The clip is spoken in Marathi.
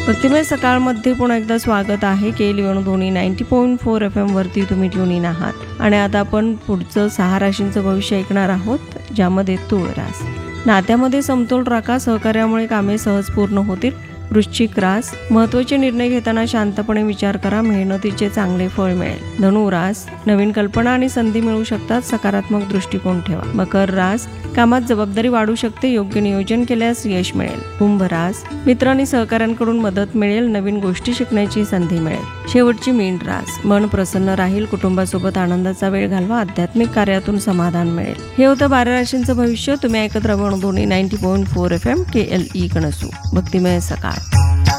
भक्तिमय सकाळमध्ये पुन्हा एकदा स्वागत आहे. KL धोनी 90.4 FM वरती तुम्ही ट्यून इन आहात. आणि आता आपण पुढचं 6 राशींचं भविष्य ऐकणार आहोत, ज्यामध्ये तुळ रास. नात्यामध्ये समतोल राखा, सहकार्यामुळे कामे सहज पूर्ण होतील. वृश्चिक रास, महत्त्वाचे निर्णय घेताना शांतपणे विचार करा, मेहनतीचे चांगले फळ मिळेल. धनु रास, नवीन कल्पना आणि संधी मिळू शकतात, सकारात्मक दृष्टिकोन ठेवा. मकर रास, कामात जबाबदारी वाढू शकते, योग्य नियोजन केल्यास यश मिळेल. कुंभ रास, मित्र आणि सहकाऱ्यांकडून मदत मिळेल, नवीन गोष्टी शिकण्याची संधी मिळेल. शेवटची मीन रास, मन प्रसन्न राहील, कुटुंबासोबत आनंदाचा वेळ घालवा, आध्यात्मिक कार्यातून समाधान मिळेल. हे होतं 12 राशींचं भविष्य. तुम्ही ऐकत राहा धोनी 90.4 FM KLE कणसू. भक्तिमय सकाळ.